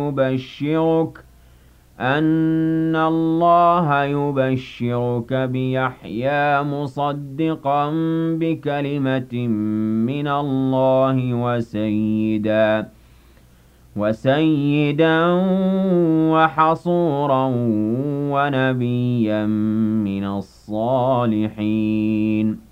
يبشرك بيحيى مصدقا بكلمة من الله وسيدا وحصورا ونبيا من الصالحين